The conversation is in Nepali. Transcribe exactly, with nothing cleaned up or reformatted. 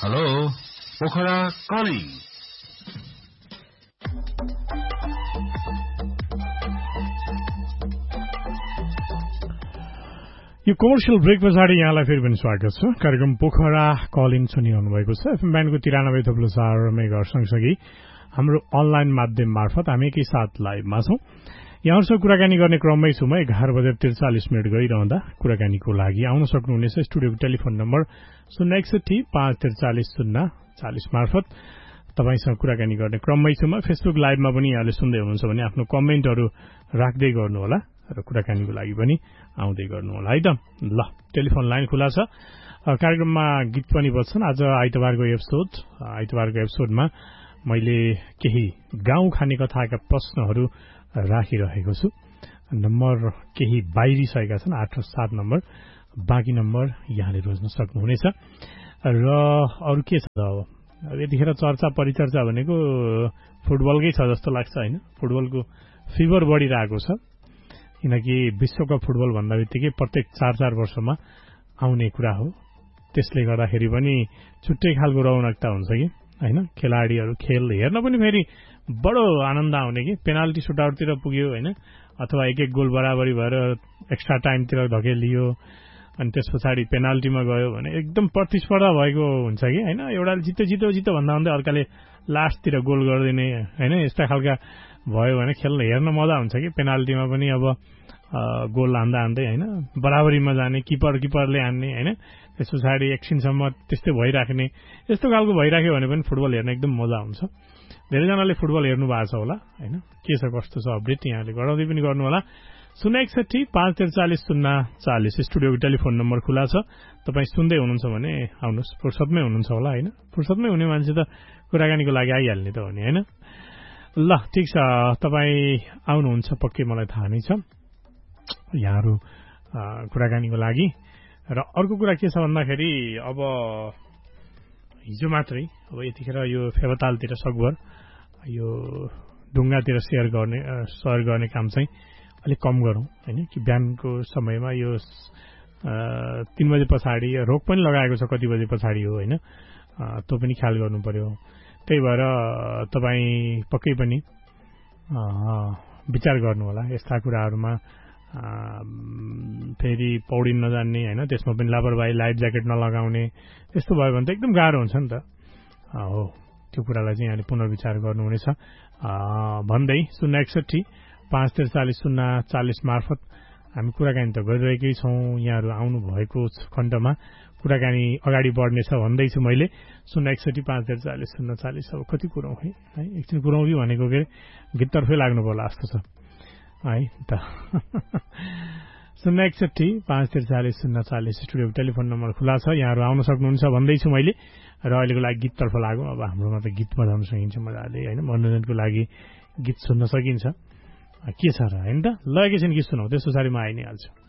हेलो पोखरा कलिङ यो कमर्सियल ब्रेक पछाडि यहाँलाई फेरि पनि स्वागत छ। कार्यक्रम पोखरा कलिङ सुनिरहनु भएको छ। एफएम ब्यान्डको तिरानब्बे थप्लो चार मेगाहर्ज सँगसँगै हाम्रो अनलाइन माध्यम मार्फत हामी एकै साथ लाइभमा छौं। यहाँहरूसँग कुराकानी गर्ने क्रममै छु म। एघार बजेर त्रिचालिस मिनट गइरहँदा कुराकानीको लागि आउन सक्नुहुनेछ। स्टुडियोको टेलिफोन नम्बर शून्य एकसठी पाँच त्रिचालिस शून्य चालिस मार्फत तपाईसँग कुराकानी गर्ने क्रममै छु म। फेसबुक लाइभमा पनि यहाँले सुन्दै हुनुहुन्छ भने आफ्नो कमेन्टहरू राख्दै गर्नुहोला र कुराकानीको लागि पनि आउँदै गर्नु होला है त। ल, टेलिफोन लाइन खुला छ। कार्यक्रममा गीत पनि बज्छन्। आज आइतबारको एपिसोड आइतबारको एपिसोडमा मैले केही गाउँ खाने कथाका प्रश्नहरू राखिरहेको छु। नम्बर केही बाहिरिसकेका छन्, आठ र सात नम्बर। बाँकी नम्बर यहाँले रोज्न सक्नुहुनेछ। र अरू के छ त अब यतिखेर चर्चा परिचर्चा भनेको फुटबलकै छ जस्तो लाग्छ होइन। फुटबलको फिभर बढिरहेको छ किनकि विश्वकप फुटबल भन्दा बित्तिकै प्रत्येक चार चार वर्षमा आउने कुरा हो। त्यसले गर्दाखेरि पनि छुट्टै खालको रौनकता हुन्छ कि होइन। खेलाडीहरू खेल हेर्न पनि फेरि बडो आनन्द आउने कि पेनाल्टी सुटआउटतिर पुग्यो होइन, अथवा एक एक गोल बराबरी भएर एक्स्ट्रा टाइमतिर धकेलियो अनि त्यस पछाडि पेनाल्टीमा गयो भने एकदम प्रतिस्पर्धा भएको हुन्छ कि होइन। एउटाले जित्यो जित्यो जित्यो भन्दा भन्दै अर्काले लास्टतिर गोल गरिदिने होइन, यस्ता खालका भयो भने खेल्न हेर्न मजा हुन्छ कि। पेनाल्टीमा पनि अब गोल हान्दा हान्दै होइन बराबरीमा जाने, किपर किपरले हान्ने होइन, त्यस पछाडि एकछिनसम्म त्यस्तै भइराख्ने, यस्तो खालको भइराख्यो भने पनि फुटबल हेर्न एकदम मजा हुन्छ। धेरैजनाले फुटबल हेर्नु भएको छ होला होइन। के छ कस्तो छ अपडेट यहाँले गराउँदै पनि गर्नु होला। शून्य एकसठी पाँच त्रिचालिस शून्य चालिस स्टुडियोको टेलिफोन नम्बर खुला छ। तपाईँ सुन्दै हुनुहुन्छ भने आउनुहोस्। फुर्सदमै हुनुहुन्छ होला होइन। फुर्सदमै हुने मान्छे त कुराकानीको लागि आइहाल्ने त हो नि होइन। ल ठिक छ, तपाईँ आउनुहुन्छ पक्कै, मलाई थाहा नै छ यहाँहरू कुराकानीको लागि। र अर्को कुरा के छ भन्दाखेरि अब हिजो मात्रै अब यतिखेर यो फेवातालतिर सकभर यो ढुङ्गातिर सेयर गर्ने सहर गर्ने काम चाहिँ अलिक कम गरौँ होइन। कि बिहानको समयमा यो तीन बजे पछाडि रोक पनि लगाएको छ, कति बजे पछाडि हो होइन, त्यो पनि ख्याल गर्नु पर्यो। त्यही भएर तपाईँ पक्कै पनि विचार गर्नु होला यस्ता कुराहरूमा। फेरि पौडिन नजान्ने होइन, त्यसमा पनि लापरवाही, लाइफ ज्याकेट नलगाउने, त्यस्तो भयो भने त एकदम गाह्रो हुन्छ नि त हो। त्यो कुरालाई चाहिँ यहाँले पुनर्विचार गर्नुहुनेछ भन्दै शून्य एकसठी पाँच त्रिचालिस शून्य चालिस मार्फत हामी कुराकानी त गरिरहेकै छौँ। यहाँहरू आउनुभएको खण्डमा कुराकानी अगाडि बढ्नेछ भन्दैछु मैले। शून्य एकसठी पाँच त्रिचालिस शून्य चालिस। अब कति कुरौँ है है एकछिन कुरौँ कि भनेको के गीततर्फै लाग्नु पर्ला जस्तो छ है त। शून्य एकसठी पाँच त्रिचालिस शून्य चालिस स्टुडियोको टेलिफोन नम्बर खुला छ। यहाँहरू आउन सक्नुहुन्छ भन्दैछु मैले। र अहिलेको लागि गीततर्फ लागौँ। अब हाम्रोमा त गीत बजाउन सकिन्छ मजाले होइन, मनोरञ्जनको लागि गीत सुन्न सकिन्छ। के छ र होइन त। ल एकैछिन गीत सुनाऊ, त्यस पछाडि म आइ नै हाल्छु।